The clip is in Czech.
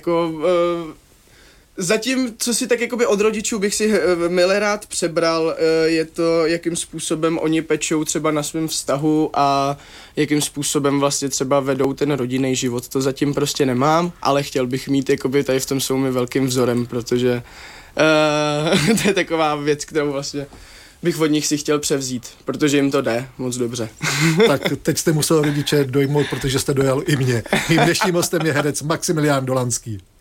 jako... Zatím, co si tak jakoby od rodičů bych si mile rád přebral, je to, jakým způsobem oni pečou třeba na svém vztahu a jakým způsobem vlastně třeba vedou ten rodinný život. To zatím prostě nemám, ale chtěl bych mít, jakoby tady v tom jsou mi velkým vzorem, protože to je taková věc, kterou vlastně bych od nich si chtěl převzít, protože jim to jde moc dobře. Tak teď jste musel rodiče dojmout, protože jste dojal i mě. Mým dnešním hostem je herec Maximilián Dolanský.